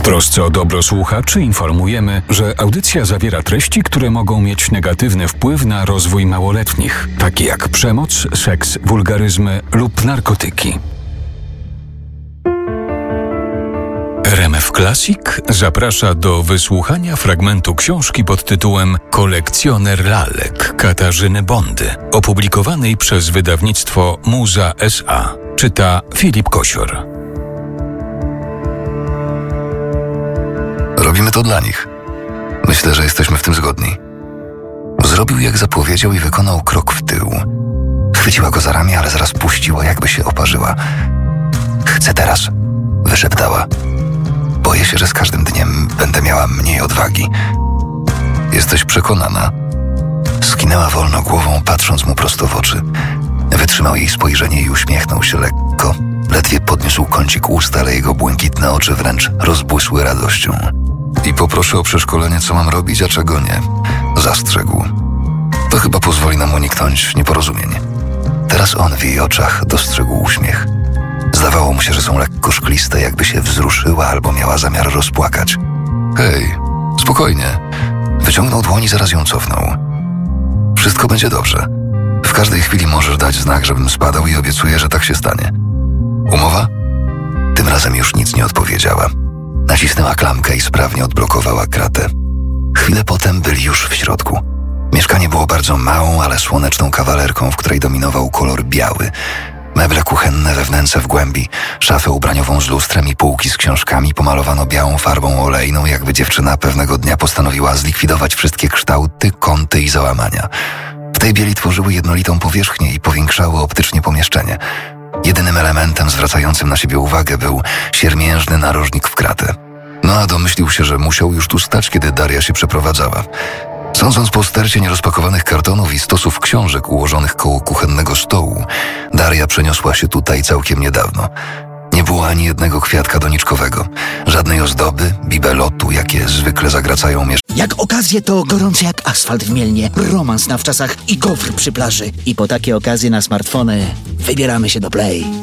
trosce o dobro słuchaczy informujemy, że audycja zawiera treści, które mogą mieć negatywny wpływ na rozwój małoletnich, takie jak przemoc, seks, wulgaryzmy lub narkotyki. RMF Classic zaprasza do wysłuchania fragmentu książki pod tytułem Kolekcjoner lalek Katarzyny Bondy, opublikowanej przez wydawnictwo Muza S.A. Czyta Filip Kosior. Robimy to dla nich. Myślę, że jesteśmy w tym zgodni. Zrobił jak zapowiedział i wykonał krok w tył. Chwyciła go za ramię, ale zaraz puściła, jakby się oparzyła. Chcę teraz, wyszeptała. Boję się, że z każdym dniem będę miała mniej odwagi. Jesteś przekonana? Skinęła wolno głową, patrząc mu prosto w oczy. Wytrzymał jej spojrzenie i uśmiechnął się lekko. Ledwie podniósł kącik ust, ale jego błękitne oczy wręcz rozbłysły radością. I poproszę o przeszkolenie, co mam robić, a czego nie. Zastrzegł. To chyba pozwoli nam uniknąć nieporozumień. Teraz on w jej oczach dostrzegł uśmiech. Zdawało mu się, że są lekko szkliste, jakby się wzruszyła albo miała zamiar rozpłakać. Hej, spokojnie. Wyciągnął dłoń i zaraz ją cofnął. Wszystko będzie dobrze. W każdej chwili możesz dać znak, żebym spadał i obiecuję, że tak się stanie. Umowa? Tym razem już nic nie odpowiedziała. Nacisnęła klamkę i sprawnie odblokowała kratę. Chwilę potem byli już w środku. Mieszkanie było bardzo małą, ale słoneczną kawalerką, w której dominował kolor biały. Meble kuchenne we wnęce w głębi, szafę ubraniową z lustrem i półki z książkami pomalowano białą farbą olejną, jakby dziewczyna pewnego dnia postanowiła zlikwidować wszystkie kształty, kąty i załamania. W tej bieli tworzyły jednolitą powierzchnię i powiększały optycznie pomieszczenie. Jedynym elementem zwracającym na siebie uwagę był siermiężny narożnik w kratę. No a domyślił się, że musiał już tu stać, kiedy Daria się przeprowadzała. Sądząc po stercie nierozpakowanych kartonów i stosów książek ułożonych koło kuchennego stołu, Daria przeniosła się tutaj całkiem niedawno. Nie było ani jednego kwiatka doniczkowego, żadnej ozdoby, bibelotu, jakie zwykle zagracają Jak okazje, to gorące jak asfalt w Mielnie, romans na wczasach i gofr przy plaży. I po takie okazje na smartfony wybieramy się do Play.